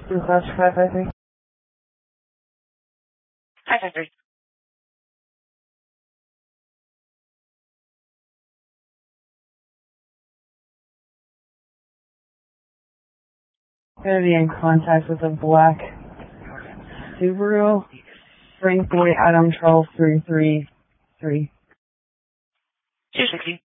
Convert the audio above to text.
Dispatch 553. 553. Gonna be in contact with a black Subaru, Spring 40, Adam Charles 333. 260.